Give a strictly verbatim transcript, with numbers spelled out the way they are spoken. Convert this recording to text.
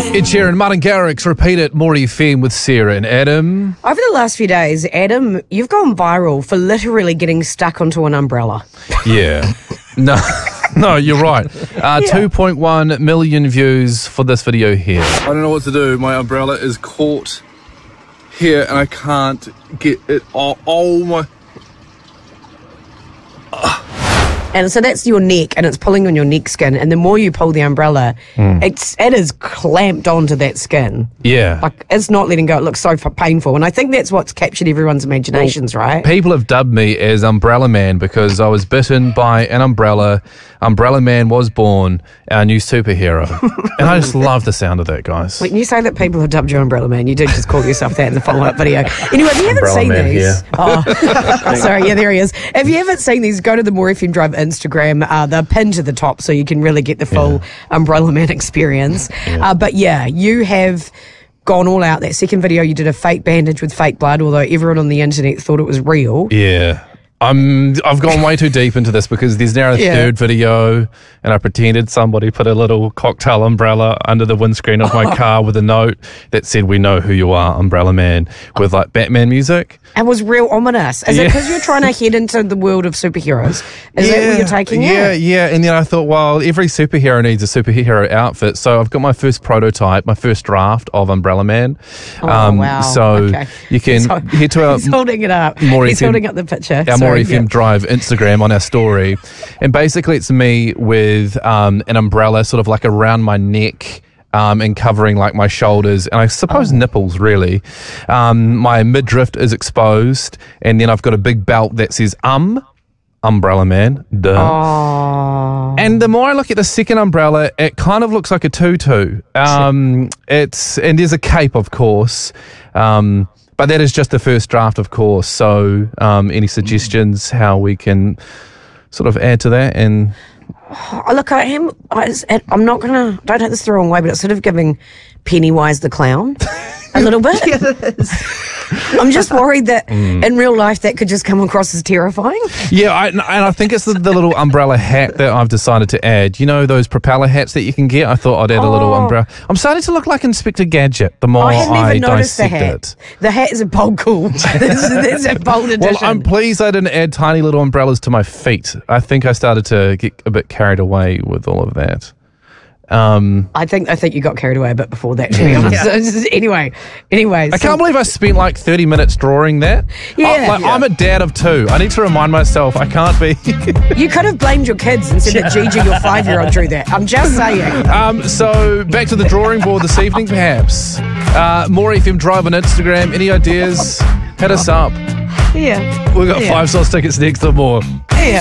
Ed Sheeran, Martin Garrix, repeat it, More F M with Sarah and Adam. Over the last few days, Adam, you've gone viral for literally getting stuck onto an umbrella. Yeah. No, no, you're right. Uh, Yeah. two point one million views for this video here. I don't know what to do. My umbrella is caught here and I can't get it all. Oh my. And so that's your neck, and it's pulling on your neck skin. And the more you pull the umbrella, Mm. it's it is clamped onto that skin. Yeah. Like, it's not letting go. It looks so f- painful. And I think that's what's captured everyone's imaginations, right? People have dubbed me as Umbrella Man because I was bitten by an umbrella. Umbrella Man was born, our new superhero. And I just love the sound of that, guys. When you say that people have dubbed you Umbrella Man, you did just call yourself that in the follow-up video. Anyway, if you haven't Umbrella seen Man these... here. Oh, sorry, yeah, there he is. If you haven't seen these, go to the More F M Drive Instagram. Uh, they're pinned to the top so you can really get the full Yeah. Umbrella Man experience. Yeah. Uh, but yeah, you have gone all out. That second video, you did a fake bandage with fake blood, although everyone on the internet thought it was real. Yeah. I'm, I've gone way too deep into this because there's now a Yeah. third video and I pretended somebody put a little cocktail umbrella under the windscreen of my car with a note that said, "We know who you are, Umbrella Man," with like Batman music. It was real ominous. Is it Yeah. because you're trying to head into the world of superheroes? Is that what you're taking Yeah, it? yeah. And then I thought, well, every superhero needs a superhero outfit. So I've got my first prototype, my first draft of Umbrella Man. Oh, Um, wow. So Okay. you can He's hol- head to our He's holding it up. More He's F M holding up the picture. our More Sorry, F M yeah. Drive Instagram on our story. And basically it's me with um, an umbrella sort of like around my neck. Um, and covering like my shoulders and I suppose Oh. nipples really. Um, my midriff is exposed and then I've got a big belt that says um, Umbrella Man. Duh. Oh. And the more I look at the second umbrella, it kind of looks like a tutu. Um, it's and there's a cape, of course, um, but that is just the first draft, of course. So, um, any suggestions how we can sort of add to that? And Oh, look, I am. I, it's- it- I'm not gonna. Don't take this the wrong way, but it's sort of giving Pennywise the clown a little bit. Yeah, it is. I'm just worried that in real life that could just come across as terrifying. yeah, I, and I think it's the, the little umbrella hat that I've decided to add. You know those propeller hats that you can get? I thought I'd add a little Oh. umbrella. I'm starting to look like Inspector Gadget. The more I hadn't I even noticed the dissect hat. it. The hat is a bold cool. That's, that's a bold addition. Well, I'm pleased I didn't add tiny little umbrellas to my feet. I think I started to get a bit carried away with all of that. Um, I think I think you got carried away a bit before that, to be honest. anyway, anyway. I can't believe I spent like thirty minutes drawing that. Yeah. I, like, Yeah. I'm a dad of two. I need to remind myself I can't be. You could have blamed your kids and said that Gigi, your five-year-old, drew that. I'm just saying. um, so back to the drawing board this evening, perhaps. Uh, More F M Drive on Instagram. Any ideas? Hit us up. Yeah. We've got Yeah. five sauce tickets next or more. Yeah.